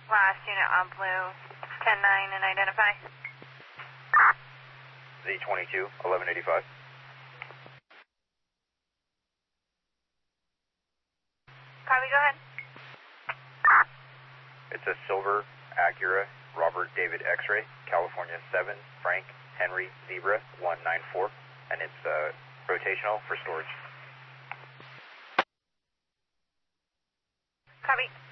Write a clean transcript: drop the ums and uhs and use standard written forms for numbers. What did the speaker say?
Last unit on blue, 10-9 and identify. Z22, 1185. Copy, go ahead. It's a silver Acura Robert David X-ray, California 7, Frank Henry Zebra 194, and it's rotational for storage. Copy.